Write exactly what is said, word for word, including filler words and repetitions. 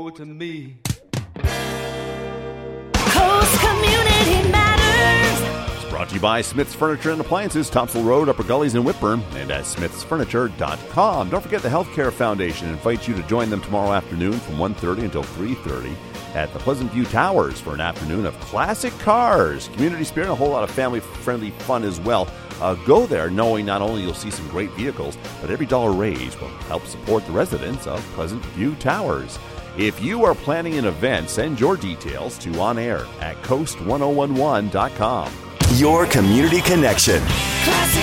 more to me. Coast Community Matters. It's brought to you by Smith's Furniture and Appliances, Thompson Road, Upper Gullies in Whitburn, and at smiths furniture dot com. Don't forget the Healthcare Foundation invites you to join them tomorrow afternoon from one thirty until three thirty at the Pleasant View Towers for an afternoon of classic cars, community spirit, and a whole lot of family-friendly fun as well. Uh, go there knowing not only you'll see some great vehicles, but every dollar raised will help support the residents of Pleasant View Towers. If you are planning an event, send your details to onair at coast ten eleven dot com. Your community connection. Classic